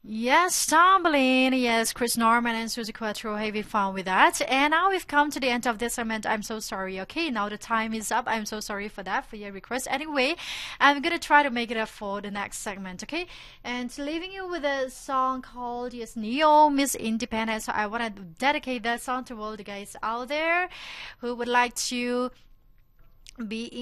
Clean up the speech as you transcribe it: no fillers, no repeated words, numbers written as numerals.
Yes, stumbling. Yes, Chris Norman and Susie Quattro having fun with that. And now we've come to the end of this segment. I'm so sorry. Okay, now the time is up. I'm so sorry for that, for your request. Anyway, I'm gonna try to make it up for the next segment. Okay, and leaving you with a song called Yes Neo Miss Independent. So I want to dedicate that song to all the guys out there who would like to be